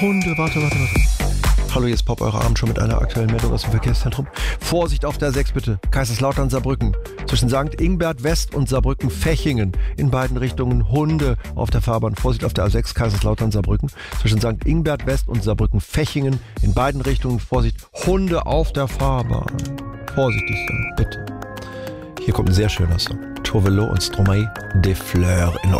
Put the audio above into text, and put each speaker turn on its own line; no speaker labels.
Hunde, warte. Hallo, jetzt Pop, eure Abend schon mit einer aktuellen Meldung aus dem Verkehrszentrum. Vorsicht auf der 6 bitte. Kaiserslautern, Saarbrücken. Zwischen St. Ingbert West und Saarbrücken-Fechingen. In beiden Richtungen Hunde auf der Fahrbahn. Vorsicht auf der A6 Kaiserslautern, Saarbrücken. Zwischen St. Ingbert West und Saarbrücken-Fechingen. In beiden Richtungen Vorsicht. Hunde auf der Fahrbahn. Vorsichtig sein, bitte. Hier kommt ein sehr schöner Song. Tovelo und Stromae des Fleurs in